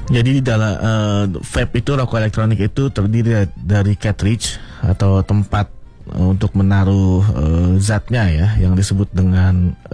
Jadi di dalam vape itu, rokok elektronik itu terdiri dari cartridge atau tempat untuk menaruh zatnya ya, yang disebut dengan